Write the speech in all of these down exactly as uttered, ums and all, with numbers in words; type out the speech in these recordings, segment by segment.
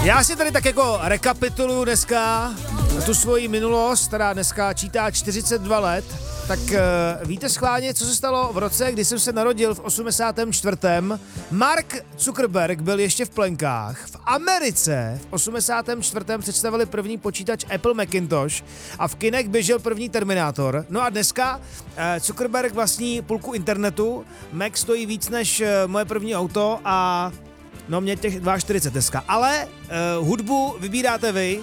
Já si tady tak jako rekapituluju dneska tu svoji minulost, která dneska čítá čtyřicet dva let. Tak uh, víte schválně, co se stalo v roce, kdy jsem se narodil v osmdesátém čtvrtém Mark Zuckerberg byl ještě v plenkách. V Americe v osmdesátém čtvrtém představili první počítač Apple Macintosh a v kinech běžel první Terminátor. No a dneska uh, Zuckerberg vlastní půlku internetu, Mac stojí víc než uh, moje první auto a no mě těch čtyřicet dva dneska. Ale uh, hudbu vybíráte vy.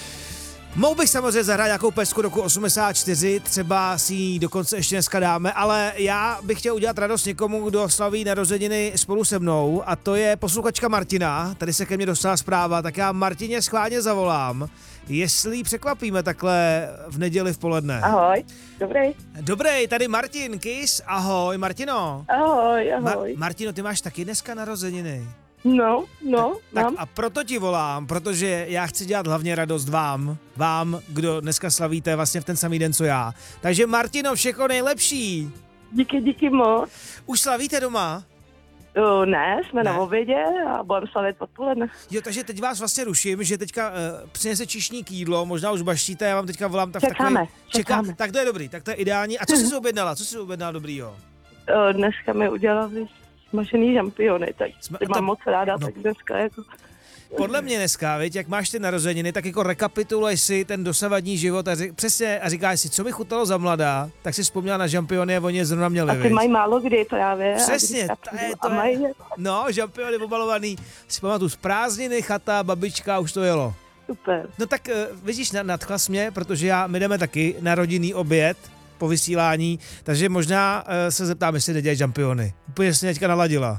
Mohl bych samozřejmě zahrát nějakou pesku roku osmdesát čtyři, třeba si ji dokonce ještě dneska dáme, ale já bych chtěl udělat radost někomu, kdo slaví narozeniny spolu se mnou, a to je posluchačka Martina. Tady se ke mně dostala zpráva, tak já Martině schválně zavolám, jestli ji překvapíme takhle v neděli v poledne. Ahoj, dobrý. Dobrý, tady Martin, Kiss, ahoj Martino. Ahoj, ahoj. Ma- Martino, ty máš taky dneska narozeniny. No, no, Tak mám. a proto ti volám, protože já chci dělat hlavně radost vám, vám, kdo dneska slavíte vlastně v ten samý den, co já. Takže Martino, všechno nejlepší. Díky, díky moc. Už slavíte doma? O, ne, jsme Ne. na obědě a budeme slavit odpoledne. Jo, takže teď vás vlastně ruším, že teďka uh, přinese číšník jídlo, možná už baštíte, já vám teďka volám tak Čekáme, takový... čekáme. Tak to je dobrý, tak to je ideální. A co jsi si objednala? Co jsi si objednala dobrýho? O, dneska mi udělali smažený žampiony, tak Jsme- ty to- mám moc ráda, no. tak dneska jako... Podle mě dneska, viď, jak máš ty narozeniny, tak jako rekapituluješ si ten dosavadní život a ři- přesně a říkáš si, co mi chutnalo za mladá, tak si vzpomněla na žampiony a oni je zrovna měli, A ty viď? mají málo kdy právě. a Přesně, když já to přijdu je- a to je- mají je No, žampiony obalovaný, si pamatuju, z prázdniny, chata, babička, už to jelo. super. No tak uh, vidíš, na- nadchla jsi mě, protože já, my jdeme taky na rodinný oběd po vysílání, takže možná uh, se zeptám, jestli nedělají žampiony. Úplně jsi mě teďka naladila.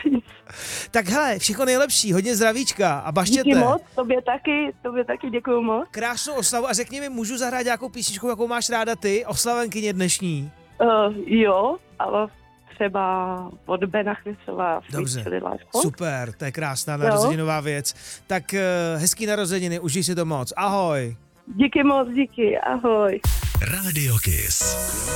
Tak hele, všechno nejlepší, hodně zdravíčka a baštěte. Díky moc, tobě taky, tobě taky děkuju moc. Krásnou oslavu a řekni mi, můžu zahrát nějakou písničku, jakou máš ráda ty, oslavenkyně dnešní? Uh, jo, ale třeba od Bena Chrycova. Dobře, Sweet Chili Life. super, to je krásná narozeninová věc. Tak uh, hezký narozeniny, užij si to moc, ahoj. Díky moc, díky, ahoj. Radio Kiss.